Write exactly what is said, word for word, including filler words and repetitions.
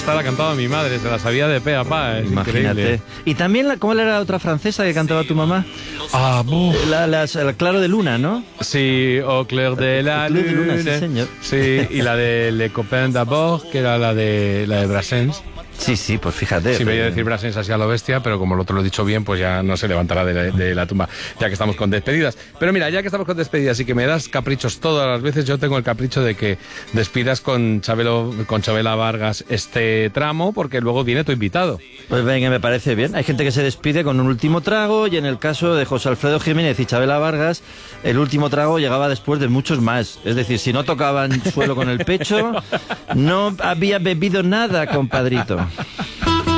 esta la cantaba mi madre, se la sabía de pe a pa, es Imagínate. increíble. Y también, la, ¿cómo era la otra francesa que cantaba tu mamá? Ah, buf. La, la, la Claro de Luna, ¿no? Sí, Au clair de la Au clair de luna, lune. sí, señor. Sí, y la de Le Copain d'abord, que era la de la de Brassens. Sí, sí, pues fíjate. Sí, me iba a decir Brassens así a lo bestia, pero como el otro lo he dicho bien, pues ya no se levantará de la, de la tumba, ya que estamos con despedidas. Pero mira, ya que estamos con despedidas y que me das caprichos todas las veces, yo tengo el capricho de que despidas con Chabelo, con Chabela Vargas este tramo, porque luego viene tu invitado. Pues venga, me parece bien. Hay gente que se despide con un último trago y en el caso de José Alfredo Jiménez y Chabela Vargas, el último trago llegaba después de muchos más. Es decir, si no tocaban suelo con el pecho, no había bebido nada, compadrito.